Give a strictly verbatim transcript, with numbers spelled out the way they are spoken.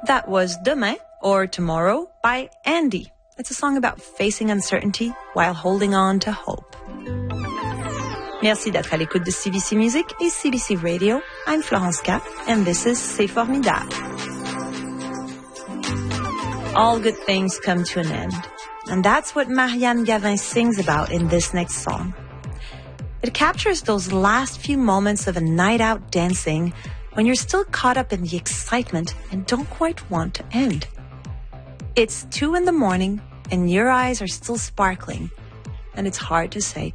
That was Demain, or Tomorrow, by Andy. It's a song about facing uncertainty while holding on to hope. Merci d'être à l'écoute de C B C Music et C B C Radio. I'm Florence Cap, and this is C'est Formidable. All good things come to an end. And that's what Marianne Gavin sings about in this next song. It captures those last few moments of a night out dancing when you're still caught up in the excitement and don't quite want to end. It's two in the morning and your eyes are still sparkling, and it's hard to say